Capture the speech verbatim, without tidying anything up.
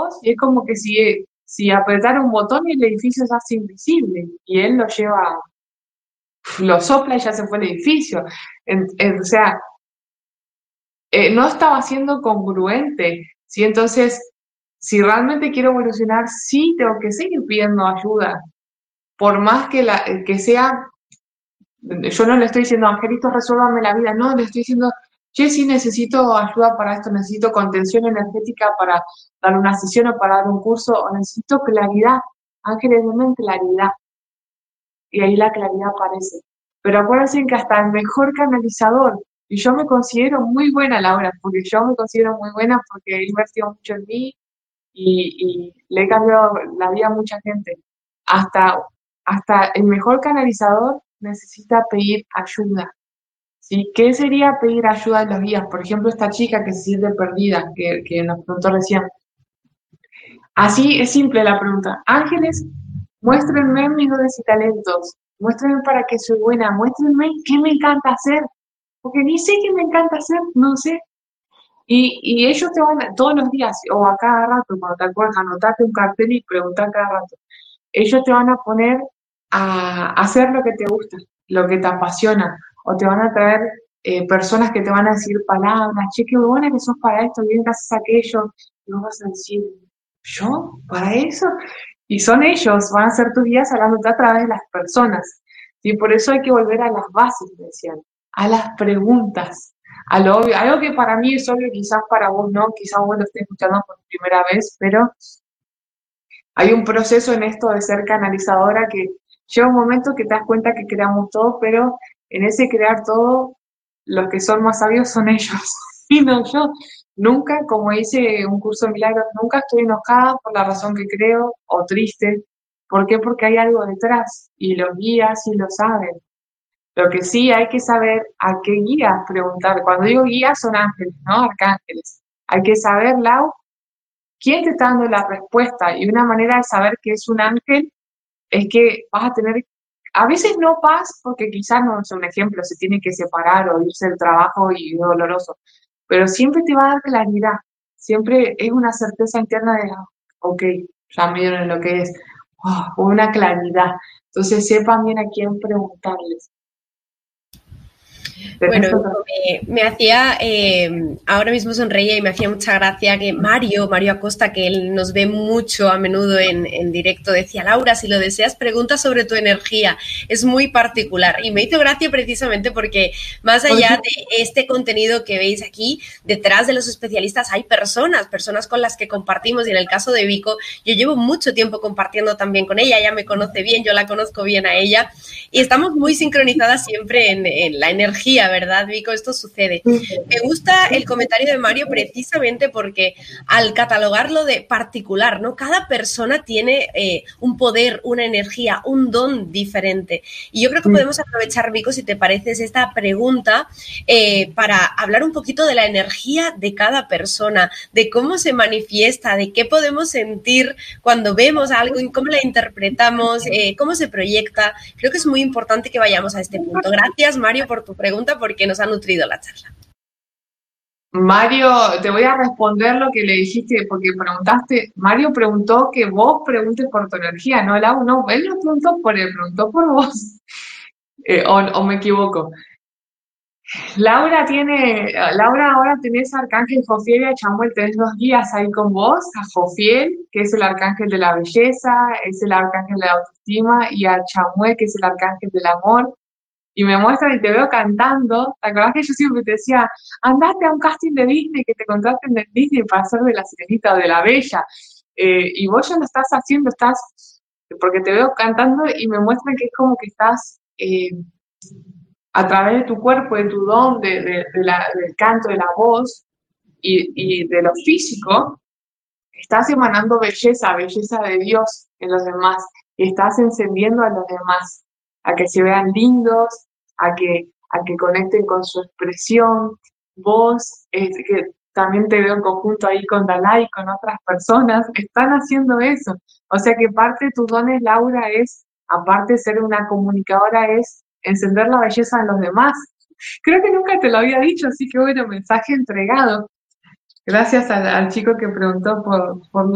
vos y es como que si, si apretara un botón y el edificio se hace invisible y él lo lleva, lo sopla y ya se fue el edificio. En- en- o sea, eh, no estaba siendo congruente, ¿sí? Entonces, si realmente quiero evolucionar, sí tengo que seguir pidiendo ayuda, por más que, la, que sea, yo no le estoy diciendo, Angelito, resuélvame la vida, no, le estoy diciendo, che, sí necesito ayuda para esto, necesito contención energética para dar una sesión o para dar un curso, o necesito claridad. Ángeles, denme claridad. Y ahí la claridad aparece. Pero acuérdense que hasta el mejor canalizador, y yo me considero muy buena, Laura, porque yo me considero muy buena porque he invertido mucho en mí y, y le he cambiado la vida a mucha gente. Hasta, hasta el mejor canalizador necesita pedir ayuda. ¿Sí? ¿Qué sería pedir ayuda en los guías? Por ejemplo, esta chica que se siente perdida, que, que nos preguntó recién. Así es simple la pregunta. Ángeles, muéstrenme mis dones y talentos. Muéstrenme para qué soy buena. Muéstrenme qué me encanta hacer. Porque ni sé qué me encanta hacer, no sé. Y, y ellos te van a- todos los días, o a cada rato, cuando te acuerdas, anotarte un cartel y preguntar cada rato. Ellos te van a poner a hacer lo que te gusta, lo que te apasiona. O te van a traer eh, personas que te van a decir palabras. Che, qué buena que sos para esto, bien que haces aquello. Y vos vas a decir, ¿yo? ¿Para eso? Y son ellos, van a ser tus guías hablándote a través de las personas. Y por eso hay que volver a las bases, me decían, a las preguntas, a lo obvio. Algo que para mí es obvio, quizás para vos no, quizás vos lo estés escuchando por primera vez, pero hay un proceso en esto de ser canalizadora que llega un momento que te das cuenta que creamos todo, pero en ese crear todo, los que son más sabios son ellos, y no yo. Nunca, como hice un curso de milagros, nunca estoy enojada por la razón que creo o triste. ¿Por qué? Porque hay algo detrás y los guías sí lo saben. Lo que sí hay que saber a qué guías preguntar. Cuando digo guías son ángeles, ¿no? Arcángeles. Hay que saber, Lau, quién te está dando la respuesta. Y una manera de saber que es un ángel es que vas a tener, a veces no paz, porque quizás no es un ejemplo, se tiene que separar o irse del trabajo y es doloroso, pero siempre te va a dar claridad, siempre es una certeza interna de, ah, ok, ya me dieron lo que es, oh, una claridad. Entonces sepan bien a quién preguntarles. Bueno, ¿Tenés otra? me, me hacía, eh, ahora mismo sonreía y me hacía mucha gracia que Mario, Mario Acosta, que él nos ve mucho a menudo en, en directo, decía, Laura, si lo deseas, pregunta sobre tu energía, es muy particular. Y me hizo gracia precisamente porque más allá de este contenido que veis aquí, detrás de los especialistas hay personas, personas con las que compartimos, y en el caso de Vico, yo llevo mucho tiempo compartiendo también con ella, ella me conoce bien, yo la conozco bien a ella, y estamos muy sincronizadas siempre en, en la energía, ¿verdad, Vico? Esto sucede. Me gusta el comentario de Mario precisamente porque al catalogarlo de particular, ¿no? Cada persona tiene eh, un poder, una energía, un don diferente. Y yo creo que podemos aprovechar, Vico, si te parece, esta pregunta eh, para hablar un poquito de la energía de cada persona, de cómo se manifiesta, de qué podemos sentir cuando vemos algo, cómo la interpretamos, eh, cómo se proyecta. Creo que es muy importante que vayamos a este punto. Gracias, Mario, por tu pregunta, porque nos ha nutrido la charla. Mario, te voy a responder lo que le dijiste, porque preguntaste, Mario preguntó que vos preguntes por tu energía, no, Lau, no, él no preguntó por él, preguntó por vos. Eh, o, o me equivoco. Laura tiene, Laura ahora tenés a Arcángel Jofiel y a Chamuel, tenés dos guías ahí con vos, a Jofiel, que es el arcángel de la belleza, es el arcángel de la autoestima, y a Chamuel, que es el arcángel del amor, y me muestran y te veo cantando. ¿Te acordás que yo siempre te decía, andate a un casting de Disney, que te contraten de Disney para ser de la sirenita o de la bella? Eh, y vos ya lo estás haciendo, estás, porque te veo cantando y me muestran que es como que estás eh, a través de tu cuerpo, de tu don, de, de, de la, del canto, de la voz y, y de lo físico, estás emanando belleza, belleza de Dios en los demás, y estás encendiendo a los demás, a que se vean lindos, a que, a que conecten con su expresión. Vos, eh, que también te veo en conjunto ahí con Dalai, con otras personas, están haciendo eso. O sea que parte de tus dones, Laura, es, aparte de ser una comunicadora, es encender la belleza en los demás. Creo que nunca te lo había dicho, así que bueno, mensaje entregado. Gracias al, al chico que preguntó por, por